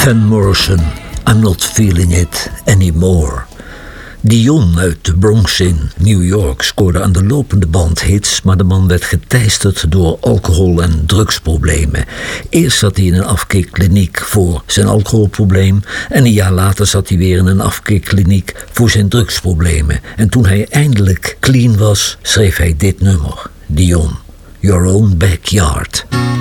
Van Morrison, I'm not feeling it anymore. Dion uit de Bronx in New York scoorde aan de lopende band hits, maar de man werd geteisterd door alcohol- en drugsproblemen. Eerst zat hij in een afkeerkliniek voor zijn alcoholprobleem en een jaar later zat hij weer in een afkeerkliniek voor zijn drugsproblemen. En toen hij eindelijk clean was, schreef hij dit nummer. Dion, Your Own Backyard.